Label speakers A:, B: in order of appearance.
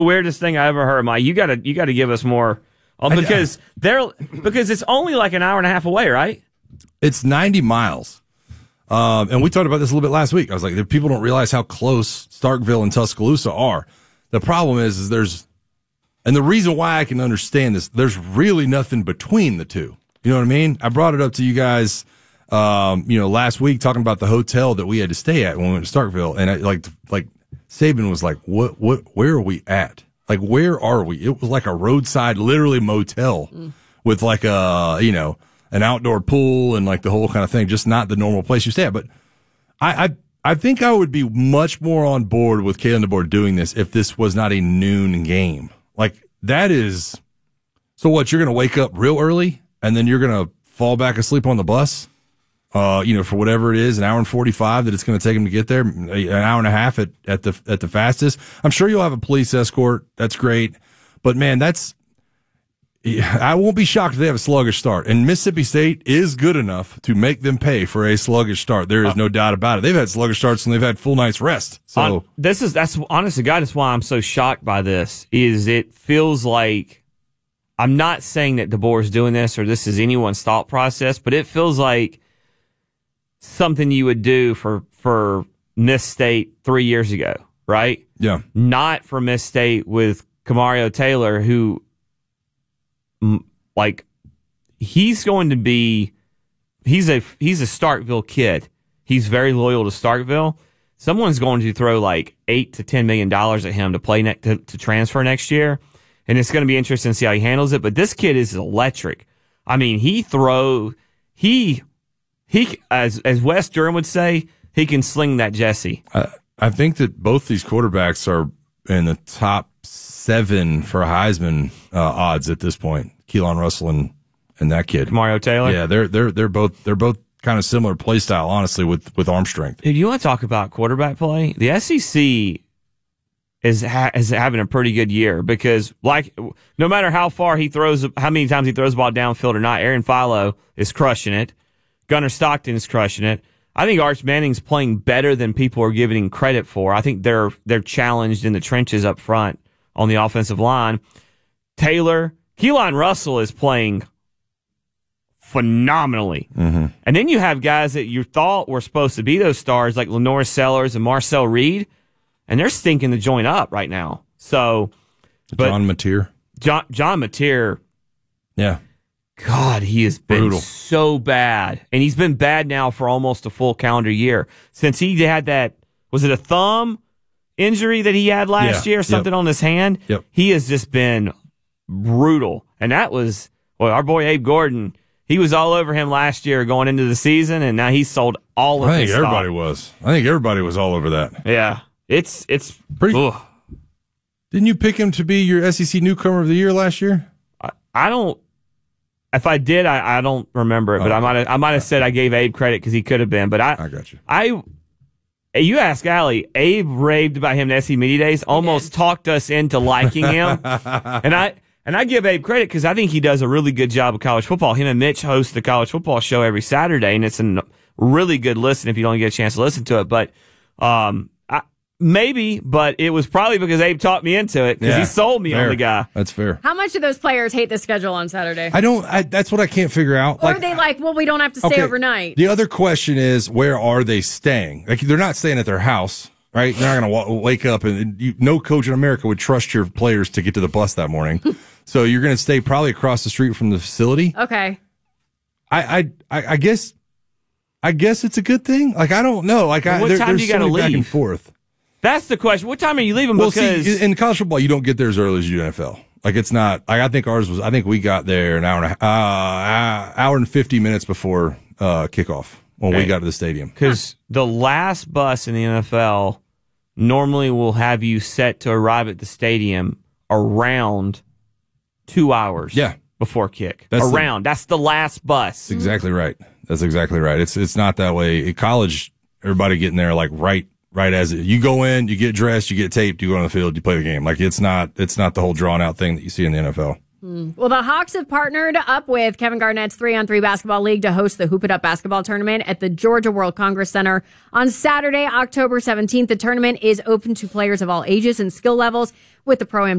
A: weirdest thing I ever heard, Mike. You gotta give us more because it's only like an hour and a half away, right?
B: It's 90 miles. And we talked about this a little bit last week. I was like, people don't realize how close Starkville and Tuscaloosa are. The problem is and the reason why I can understand this, there's really nothing between the two. You know what I mean? I brought it up to you guys, last week talking about the hotel that we had to stay at when we went to Starkville. And like Saban was like, where are we at? Like, where are we? It was like a roadside, literally motel with like an outdoor pool and like the whole kind of thing, just not the normal place you stay at. But I think I would be much more on board with Kalen DeBoer doing this if this was not a noon game. Like, that is, so what, you're going to wake up real early and then you're going to fall back asleep on the bus, for whatever it is, an hour and 45 that it's going to take them to get there, an hour and a half at the fastest. I'm sure you'll have a police escort. That's great. But man, I won't be shocked if they have a sluggish start. And Mississippi State is good enough to make them pay for a sluggish start. There is no doubt about it. They've had sluggish starts and they've had full night's rest. So
A: that's honest to God, that's why I'm so shocked by this. Is it feels like, I'm not saying that DeBoer's doing this or this is anyone's thought process, but it feels like something you would do for Miss State 3 years ago, right?
B: Yeah.
A: Not for Miss State with Kamario Taylor, who, like, he's a Starkville kid. He's very loyal to Starkville. Someone's going to throw like $8 to $10 million at him to play to transfer next year, and it's going to be interesting to see how he handles it. But this kid is electric. I mean, as Wes Durham would say, he can sling that Jesse.
B: I think that both these quarterbacks are in the top 7 for Heisman odds at this point. Keelan Russell and that kid,
A: Mario Taylor.
B: Yeah, they're both kind of similar play style, honestly, with arm strength.
A: If you want to talk about quarterback play, the SEC is having a pretty good year because, like, no matter how many times he throws the ball downfield or not, Aaron Philo is crushing it. Gunnar Stockton is crushing it. I think Arch Manning's playing better than people are giving him credit for. I think they're challenged in the trenches up front on the offensive line. Keelan Russell is playing phenomenally. Mm-hmm. And then you have guys that you thought were supposed to be those stars like Lenore Sellers and Marcel Reed, and they're stinking the joint up right now. So,
B: John Mateer.
A: John Mateer.
B: Yeah.
A: God, he has been so bad. And he's been bad now for almost a full calendar year. Since he had that, was it a thumb injury that he had last year, something on his hand?
B: Yep.
A: He has just been brutal. And that was, our boy Abe Gordon, he was all over him last year going into the season, and now he's sold all of his stock.
B: I think everybody was all over that.
A: Yeah. It's
B: pretty. Ugh. Didn't you pick him to be your SEC newcomer of the year last year?
A: I don't. If I did, I don't remember it, but I might have said I gave Abe credit because he could have been. But I
B: got you.
A: You ask Allie, Abe raved about him in SC Media Days, almost talked us into liking him, and I give Abe credit because I think he does a really good job of college football. Him and Mitch host the college football show every Saturday, and it's a really good listen if you don't get a chance to listen to it. But maybe, but it was probably because Abe talked me into it because he sold me on the guy.
B: That's fair.
C: How much of those players hate the schedule on Saturday?
B: That's what I can't figure out.
C: Or are they like, well, we don't have to stay overnight?
B: The other question is, where are they staying? Like, they're not staying at their house, right? They're not going to wake up and no coach in America would trust your players to get to the bus that morning. So you're going to stay probably across the street from the facility.
C: Okay.
B: I guess it's a good thing. Like, I don't know. Like,
A: what time do you got to leave?
B: Back and forth.
A: That's the question. What time are you leaving?
B: Well, see, in college football, you don't get there as early as you do NFL. Like, it's not. I think we got there an hour and 50 minutes before kickoff when we got to the stadium.
A: Because the last bus in the NFL normally will have you set to arrive at the stadium around 2 hours. Before kick. That's the last bus.
B: That's exactly right. It's not that way. In college, everybody getting there like right as you go in, you get dressed, you get taped, you go on the field, you play the game. Like, it's not the whole drawn out thing that you see in the NFL.
C: Well, the Hawks have partnered up with Kevin Garnett's 3-on-3 Basketball League to host the Hoop It Up Basketball Tournament at the Georgia World Congress Center on Saturday, October 17th. The tournament is open to players of all ages and skill levels, with the Pro-Am